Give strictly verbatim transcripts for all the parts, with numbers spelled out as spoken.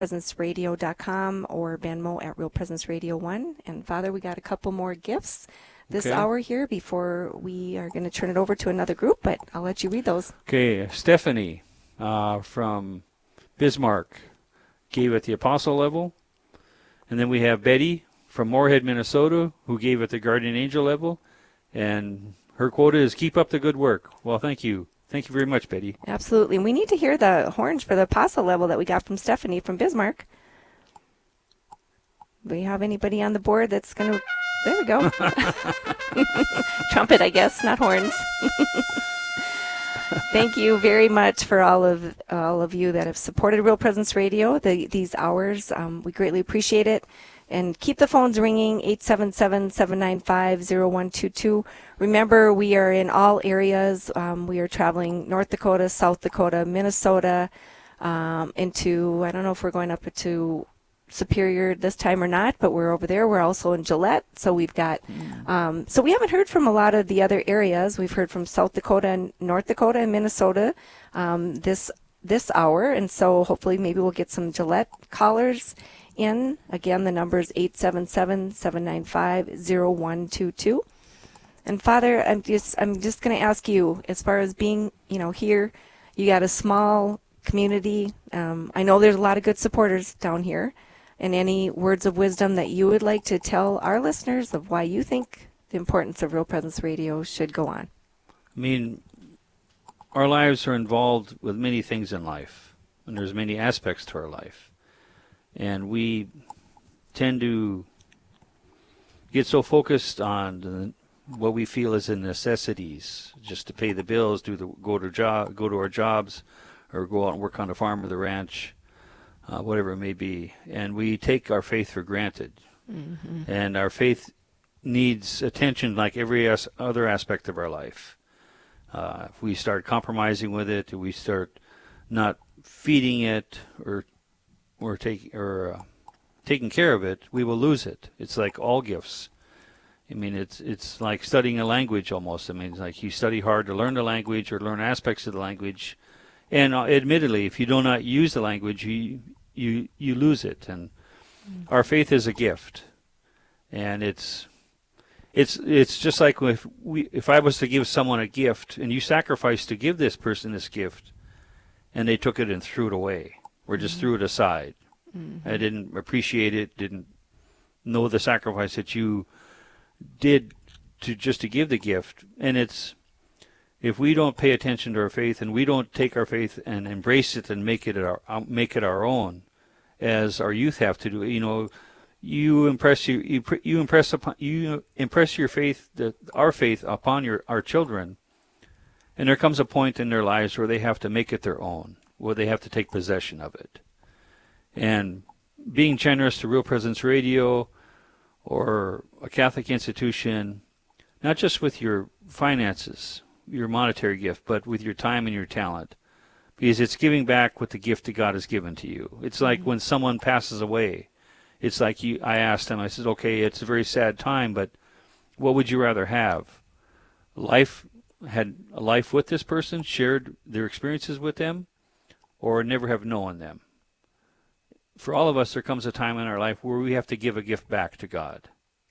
presence radio dot com or Venmo at Real Presence Radio one. And Father, we got a couple more gifts this Okay. hour here before we are going to turn it over to another group, but I'll let you read those. Okay, Stephanie uh, from Bismarck gave at the apostle level. And then we have Betty from Moorhead, Minnesota, who gave at the guardian angel level. And her quote is, keep up the good work. Well, thank you. Thank you very much, Betty. Absolutely. We need to hear the horns for the apostle level that we got from Stephanie from Bismarck. Do we have anybody on the board that's going to... There we go. Trumpet, I guess, not horns. Thank you very much for all of all of you that have supported Real Presence Radio the, these hours. Um, we greatly appreciate it. And keep the phones ringing, eight seven seven, seven nine five, zero one two two. Remember, we are in all areas. Um, we are traveling North Dakota, South Dakota, Minnesota, um, into, I don't know if we're going up to Superior this time or not, but we're over there. We're also in Gillette, so we've got um, so we haven't heard from a lot of the other areas. We've heard from South Dakota and North Dakota and Minnesota um, this this hour, and so hopefully maybe we'll get some Gillette callers in. Again, the number is eight seven seven, seven nine five, zero one two two. And Father, I'm just I'm just going to ask you, as far as being, you know, here, you got a small community. Um, I know there's a lot of good supporters down here. And any words of wisdom that you would like to tell our listeners of why you think the importance of Real Presence Radio should go on? I mean, our lives are involved with many things in life, and there's many aspects to our life. And we tend to get so focused on the, what we feel is the necessities, just to pay the bills, do the go to job, go to our jobs, or go out and work on the farm or the ranch. Uh, whatever it may be, and we take our faith for granted. Mm-hmm. And our faith needs attention like every as- other aspect of our life. Uh, if we start compromising with it, if we start not feeding it or or, take, or uh, taking care of it, we will lose it. It's like all gifts. I mean, it's it's like studying a language almost. I mean, it's like you study hard to learn the language or learn aspects of the language. And uh, admittedly, if you do not use the language, you you you lose it. And mm-hmm. Our faith is a gift, and it's it's it's just like if we if I was to give someone a gift, and you sacrificed to give this person this gift, and they took it and threw it away, or just mm-hmm. threw it aside. Mm-hmm. I didn't appreciate it, didn't know the sacrifice that you did to just to give the gift, and it's. If we don't pay attention to our faith and we don't take our faith and embrace it and make it our make it our own, as our youth have to do, you know, you impress you you, you impress upon you impress your faith, the, our faith upon your our children, and there comes a point in their lives where they have to make it their own, where they have to take possession of it. And being generous to Real Presence Radio or a Catholic institution, not just with your finances, your monetary gift, but with your time and your talent, because it's giving back what the gift that God has given to you. It's like mm-hmm. when someone passes away, it's like you. I asked him, I said, okay, it's a very sad time, but what would you rather have? Life, had a life with this person, shared their experiences with them, or never have known them? For all of us, there comes a time in our life where we have to give a gift back to God.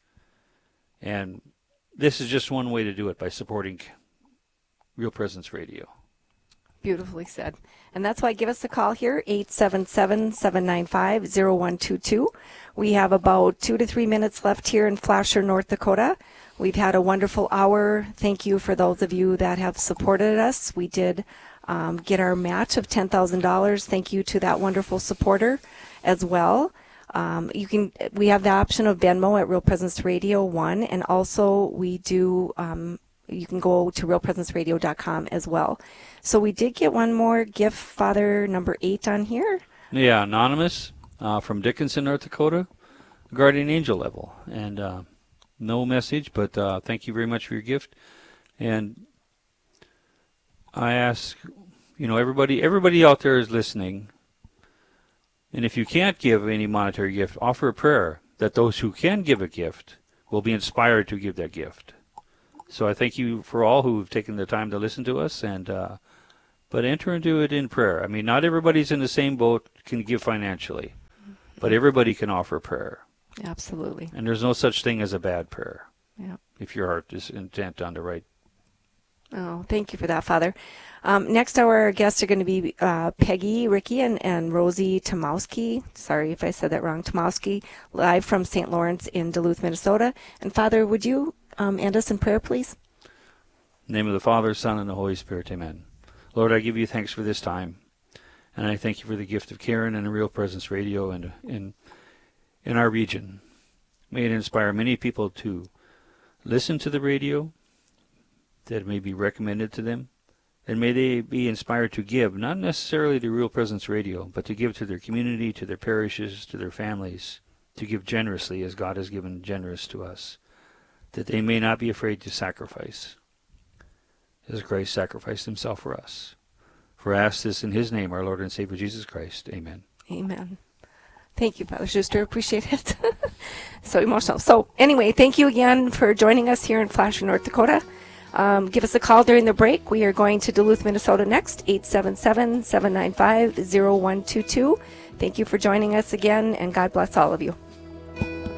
And this is just one way to do it, by supporting Real Presence Radio. Beautifully said. And that's why give us a call here, eight seven seven, seven nine five, zero one two two. We have about two to three minutes left here in Flasher, North Dakota. We've had a wonderful hour. Thank you for those of you that have supported us. We did um, get our match of ten thousand dollars. Thank you to that wonderful supporter as well. Um, you can. We have the option of Venmo at Real Presence Radio one, and also we do um, you can go to real presence radio dot com as well. So we did get one more gift, Father, number eight on here. Yeah, anonymous uh, from Dickinson, North Dakota, guardian angel level. And uh, no message, but uh, thank you very much for your gift. And I ask, you know, everybody, everybody out there is listening. And if you can't give any monetary gift, offer a prayer that those who can give a gift will be inspired to give that gift. So I thank you for all who have taken the time to listen to us, and uh, but enter into it in prayer. I mean, not everybody's in the same boat, can give financially. But everybody can offer prayer. Absolutely. And there's no such thing as a bad prayer. Yeah. If your heart is intent on the right. Oh, thank you for that, Father. Um, next, our guests are going to be uh, Peggy, Ricky, and, and Rosie Tomowski. Sorry if I said that wrong. Tomowski, live from Saint Lawrence in Duluth, Minnesota. And Father, would you um, end us in prayer, please? In the name of the Father, Son, and the Holy Spirit, amen. Lord, I give you thanks for this time. And I thank you for the gift of Karen and the Real Presence Radio and in in our region. May it inspire many people to listen to the radio, that it may be recommended to them, and may they be inspired to give, not necessarily to Real Presence Radio, but to give to their community, to their parishes, to their families, to give generously as God has given generous to us, that they may not be afraid to sacrifice, as Christ sacrificed himself for us. For I ask this in his name, our Lord and Savior Jesus Christ. Amen. Amen. Thank you, Father Schuster. Appreciate it. So emotional. So anyway, thank you again for joining us here in Flasher, North Dakota. Um, give us a call during the break. We are going to Duluth, Minnesota next, eight seven seven, seven nine five, zero one two two. Thank you for joining us again, and God bless all of you.